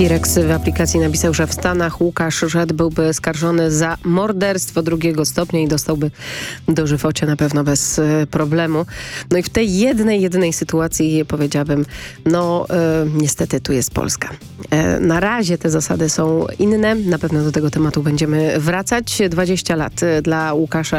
T-Rex w aplikacji napisał, że w Stanach Łukasz Rzet byłby skarżony za morderstwo drugiego stopnia i dostałby dożywocie na pewno bez problemu. No i w tej jedynej sytuacji powiedziałabym, niestety tu jest Polska. Na razie te zasady są inne. Na pewno do tego tematu będziemy wracać. 20 lat dla Łukasza